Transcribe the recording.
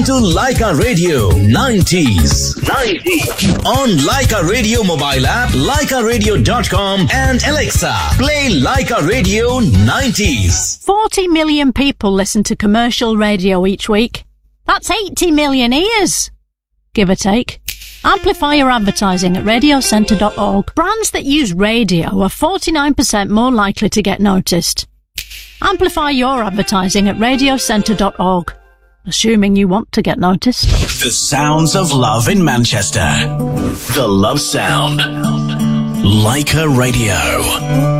Listen to Leica Radio 90s. On Leica Radio mobile app, leicaradio.com and Alexa, play Leica Radio 90s. 40 million people listen to commercial radio each week. That's 80 million ears, give or take. Amplify your advertising at radiocentre.org. Brands that use radio are 49% more likely to get noticed. Amplify your advertising at radiocentre.org, assuming you want to get noticed. The sounds of love in Manchester. The Love Sound. Leica Radio.